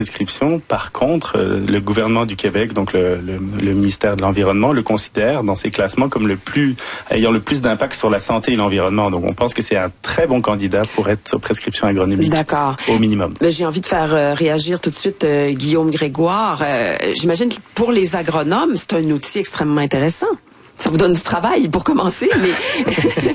prescription. Par contre, le gouvernement du Québec, donc le ministère de l'Environnement, le considère dans ses classements comme ayant le plus d'impact sur la santé et l'environnement. Donc, on pense que c'est un très bon candidat pour être sur prescription agronomique. D'accord. Au minimum. J'ai envie de faire réagir tout de suite Guillaume Grégoire. J'imagine que pour les agronomes, c'est un outil extrêmement intéressant. Ça vous donne du travail pour commencer, mais...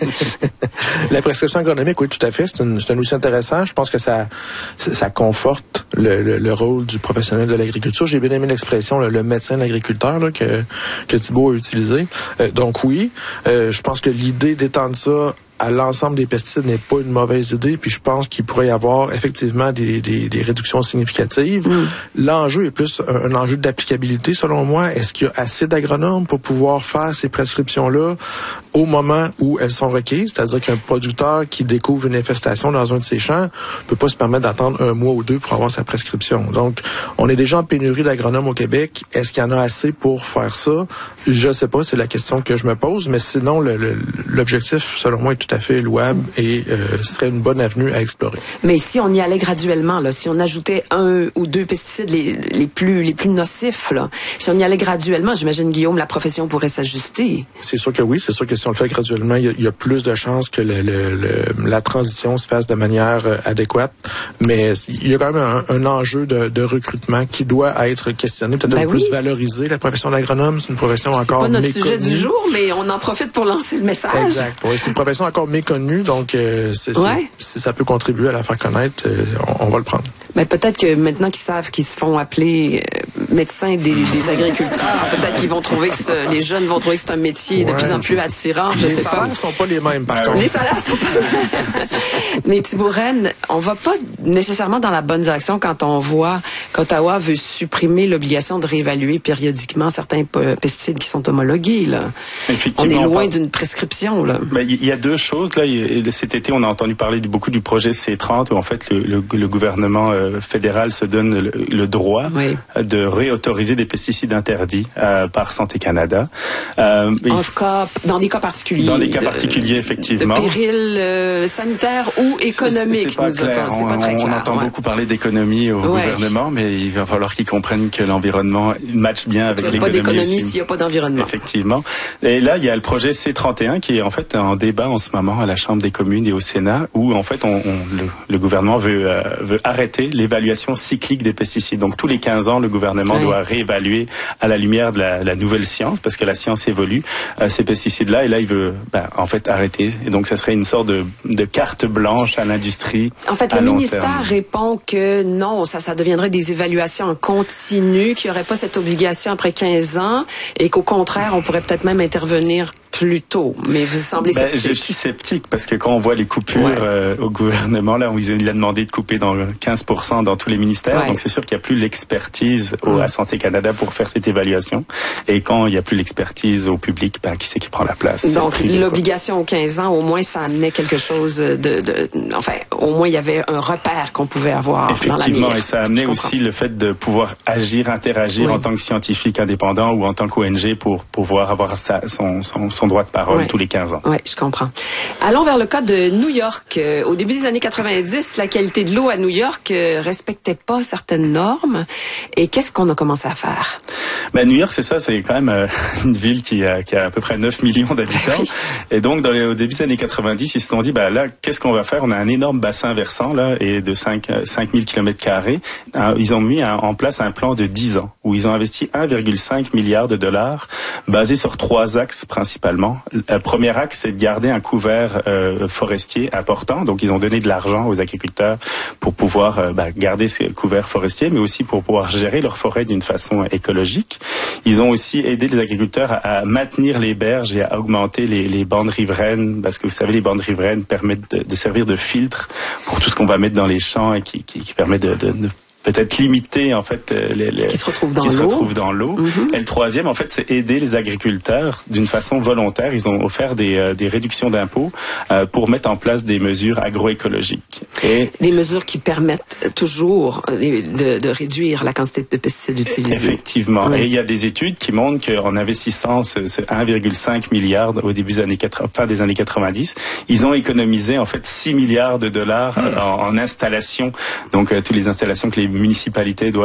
La prescription agronomique, oui, tout à fait. C'est un outil intéressant. Je pense que ça conforte le rôle du professionnel de l'agriculture. J'ai bien aimé l'expression, le médecin d'agriculteur là, que Thibault a utilisé. Donc oui, je pense que l'idée d'étendre ça à l'ensemble des pesticides n'est pas une mauvaise idée, puis je pense qu'il pourrait y avoir effectivement des réductions significatives. L'enjeu est plus un enjeu d'applicabilité, selon moi. Est-ce qu'il y a assez d'agronomes pour pouvoir faire ces prescriptions-là au moment où elles sont requises? C'est-à-dire qu'un producteur qui découvre une infestation dans un de ses champs peut pas se permettre d'attendre 1 mois ou 2 pour avoir sa prescription. Donc, on est déjà en pénurie d'agronomes au Québec. Est-ce qu'il y en a assez pour faire ça? Je sais pas, c'est la question que je me pose, mais sinon, l'objectif, selon moi, est tout à fait louable et serait une bonne avenue à explorer. Mais si on y allait graduellement, là, si on ajoutait 1 ou 2 pesticides les plus nocifs, là, si on y allait graduellement, j'imagine, Guillaume, la profession pourrait s'ajuster. C'est sûr que oui, c'est sûr que si on le fait graduellement, il y a plus de chances que la transition se fasse de manière adéquate, mais il y a quand même un enjeu de recrutement qui doit être questionné, peut-être de plus valoriser la profession d'agronome. C'est une profession encore méconnue. C'est pas notre sujet du jour, mais on en profite pour lancer le message. Exact. Oui, c'est une profession encore méconnue, donc si ça peut contribuer à la faire connaître, on va le prendre. Mais peut-être que maintenant qu'ils savent qu'ils se font appeler médecins des agriculteurs, peut-être qu'ils vont trouver que les jeunes vont trouver que c'est un métier de plus en plus attirant. Je sais pas. Les salaires sont pas les mêmes, par contre. Les salaires sont pas les mêmes. Mais Thibault Reine, on va pas nécessairement dans la bonne direction quand on voit qu'Ottawa veut supprimer l'obligation de réévaluer périodiquement certains pesticides qui sont homologués. Là. On est loin d'une prescription. Là. Il y a 2 choses. Là. Cet été, on a entendu parler beaucoup du projet C30 où en fait le gouvernement fédéral se donne le droit de réautoriser des pesticides interdits par Santé Canada. Dans des cas particuliers. Dans des cas particuliers, effectivement. De péril sanitaire ou économique. C'est pas clair. On entend beaucoup parler d'économie au gouvernement, mais il va falloir qu'ils comprennent que l'environnement matche bien avec l'économie. Il n'y a pas d'économie s'il n'y a pas d'environnement. Effectivement. Et là, il y a le projet C31 qui est en fait en débat en ce moment à la Chambre des communes et au Sénat, où en fait le gouvernement veut arrêter l'évaluation cyclique des pesticides. Donc tous les 15 ans, le gouvernement doit réévaluer à la lumière de la nouvelle science, parce que la science évolue, ces pesticides-là, et là il veut en fait arrêter. Et donc ça serait une sorte de carte blanche à l'industrie. En fait, le ministère répond que non, ça deviendrait des évaluations en continu, qu'il n'y aurait pas cette obligation après 15 ans, et qu'au contraire, on pourrait peut-être même intervenir plus tôt. Mais vous semblez sceptique. Je suis sceptique parce que quand on voit les coupures au gouvernement, là, il a demandé de couper dans 15% dans tous les ministères. Donc c'est sûr qu'il n'y a plus l'expertise à Santé Canada pour faire cette évaluation. Et quand il n'y a plus l'expertise au public, qui c'est qui prend la place? Donc l'obligation aux 15 ans, au moins ça amenait quelque chose enfin, au moins il y avait un repère qu'on pouvait avoir. Effectivement, et ça amenait aussi le fait de pouvoir interagir en tant que scientifique indépendant ou en tant qu'ONG pour pouvoir avoir son droit de parole tous les 15 ans. Oui, je comprends. Allons vers le cas de New York. Au début des années 90, la qualité de l'eau à New York respectait pas certaines normes. Et qu'est-ce qu'on a commencé à faire? New York, c'est quand même une ville qui a à peu près 9 millions d'habitants. Et donc, au début des années 90, ils se sont dit, là, qu'est-ce qu'on va faire? On a un énorme bassin versant, là, et de 5000 km². Ils ont mis en place un plan de 10 ans, où ils ont investi 1,5 milliard de dollars, basé sur 3 axes principalement. Le premier axe, c'est de garder un couvert forestier important. Donc, ils ont donné de l'argent aux agriculteurs pour pouvoir garder ces couverts forestiers, mais aussi pour pouvoir gérer leur forêt d'une façon écologique. Ils ont aussi aidé les agriculteurs à maintenir les berges et à augmenter les bandes riveraines, parce que vous savez, les bandes riveraines permettent de servir de filtre pour tout ce qu'on va mettre dans les champs et qui permet de peut-être limiter en fait ce qui se retrouve dans l'eau. Et le troisième, en fait, c'est aider les agriculteurs d'une façon volontaire. Ils ont offert des réductions d'impôts pour mettre en place des mesures agroécologiques. Et des mesures qui permettent toujours de réduire la quantité de pesticides utilisés. Effectivement. Et il y a des études qui montrent qu'en investissant ce 1,5 milliard au début des fin des années 90, ils ont économisé en fait 6 milliards de dollars en installation. Donc toutes les installations que les municipalités doivent